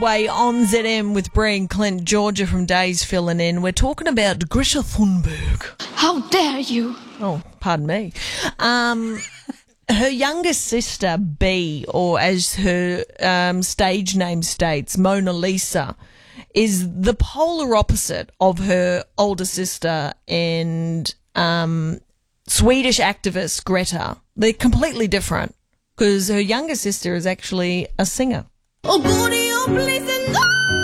Way on ZM with Brie and Clint. Georgia from Days filling in. We're talking about Greta Thunberg. How dare you? Oh, pardon me. Her younger sister, B, or as her stage name states, Mona Lisa, is the polar opposite of her older sister and Swedish activist Greta. They're completely different because her younger sister is actually a singer. Oh, go to your place and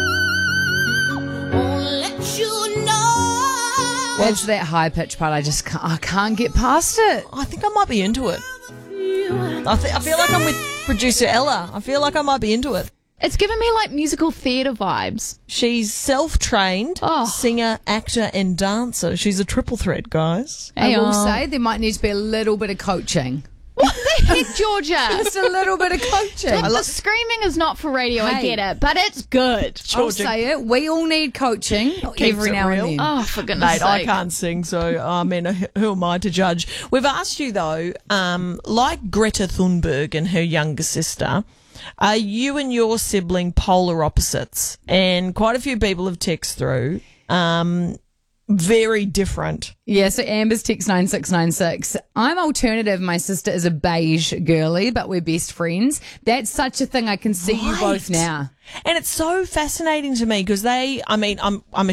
won't let you know. It's that high pitch part. I can't get past it. I think I might be into it. I feel like I'm with producer Ella. I feel like I might be into it. It's giving me like musical theatre vibes. She's self-trained singer, actor and dancer. She's a triple threat, guys. I will say there might need to be a little bit of coaching. What the heck, Georgia? Just a little bit of coaching. The screaming is not for radio, I Hey. get it, but it's good. I'll say it. We all need coaching every it now real. and then. Oh, for goodness Mate, sake. I can't sing, so I mean, who am I to judge? We've asked you though, like Greta Thunberg and her younger sister, are you and your sibling polar opposites? And quite a few people have texted through. Very different. Yeah, so Amber's text 9696. I'm alternative. My sister is a beige girly, but we're best friends. That's such a thing. I can see you both Right. now. And it's so fascinating to me because I'm